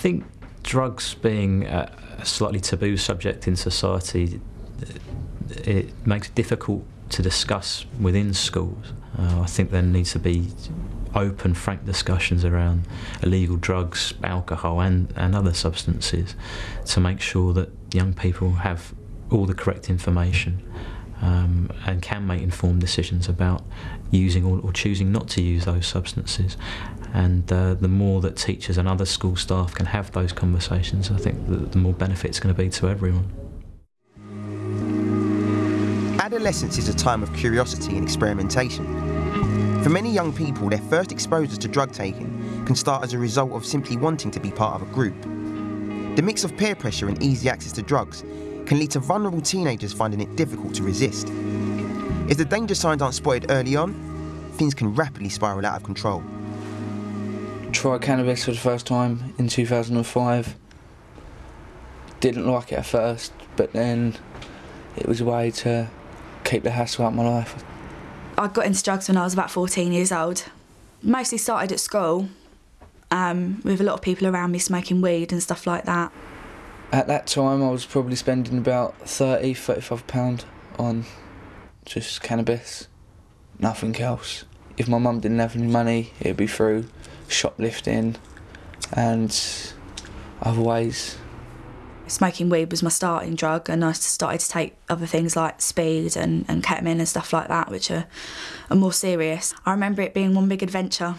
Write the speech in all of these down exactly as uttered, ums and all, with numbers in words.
think drugs being a, a slightly taboo subject in society, it makes it difficult to discuss within schools. Uh, I think there needs to be open, frank discussions around illegal drugs, alcohol and, and other substances to make sure that young people have all the correct information um, and can make informed decisions about using or, or choosing not to use those substances. And uh, the more that teachers and other school staff can have those conversations, I think the, the more benefit it's going to be to everyone. Adolescence is a time of curiosity and experimentation. For many young people, their first exposure to drug taking can start as a result of simply wanting to be part of a group. The mix of peer pressure and easy access to drugs can lead to vulnerable teenagers finding it difficult to resist. If the danger signs aren't spotted early on, things can rapidly spiral out of control. Tried cannabis for the first time in two thousand five. Didn't like it at first, but then it was a way to keep the hassle out of my life. I got into drugs when I was about fourteen years old. Mostly started at school, um, with a lot of people around me smoking weed and stuff like that. At that time I was probably spending about thirty, thirty-five pounds on just cannabis, nothing else. If my mum didn't have any money, it'd be through shoplifting and other ways. Smoking weed was my starting drug, and I started to take other things like speed and, and ketamine and stuff like that, which are, are more serious. I remember it being one big adventure.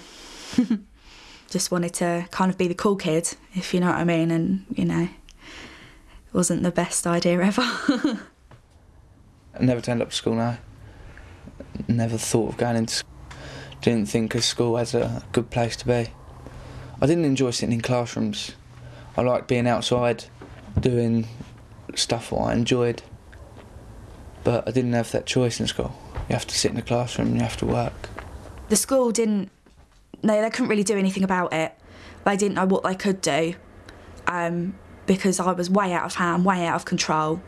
Just wanted to kind of be the cool kid, if you know what I mean, and, you know, it wasn't the best idea ever. I never turned up to school now. Never thought of going into school. Didn't think of school as a good place to be. I didn't enjoy sitting in classrooms. I liked being outside, doing stuff that I enjoyed, but I didn't have that choice in school. You have to sit in the classroom and you have to work. The school didn't, they, they couldn't really do anything about it. They didn't know what they could do um, because I was way out of hand, way out of control.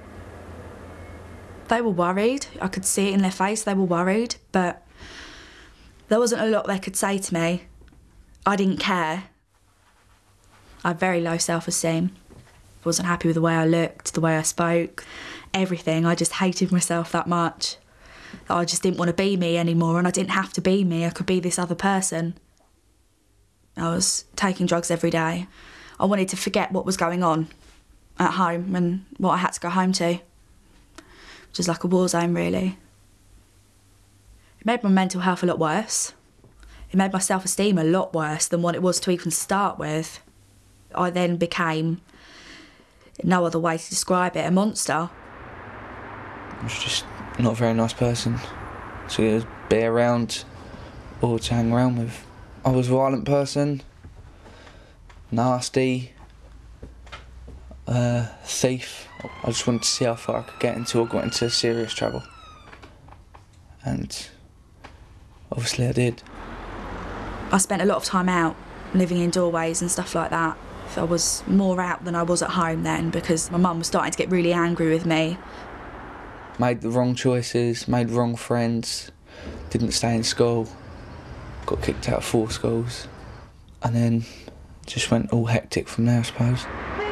They were worried. I could see it in their face, they were worried, but there wasn't a lot they could say to me. I didn't care. I had very low self-esteem. Wasn't happy with the way I looked, the way I spoke, everything. I just hated myself that much. I just didn't want to be me anymore, and I didn't have to be me. I could be this other person. I was taking drugs every day. I wanted to forget what was going on at home and what I had to go home to, which is like a war zone, really. It made my mental health a lot worse. It made my self-esteem a lot worse than what it was to even start with. I then became, no other way to describe it, a monster. I was just not a very nice person to be around or to hang around with. I was a violent person, nasty, uh, thief. I just wanted to see how far I could get until I got into serious trouble. And obviously I did. I spent a lot of time out, living in doorways and stuff like that. I was more out than I was at home then because my mum was starting to get really angry with me. Made the wrong choices, made wrong friends, didn't stay in school, got kicked out of four schools, and then just went all hectic from there, I suppose.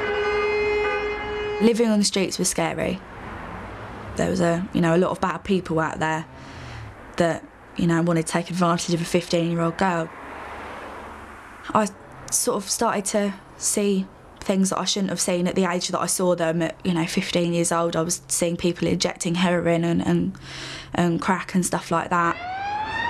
Living on the streets was scary. There was a, you know, a lot of bad people out there that, you know, wanted to take advantage of a fifteen-year-old girl. I sort of started to see things that I shouldn't have seen at the age that I saw them at, you know, fifteen years old. I was seeing people injecting heroin and, and, and crack and stuff like that.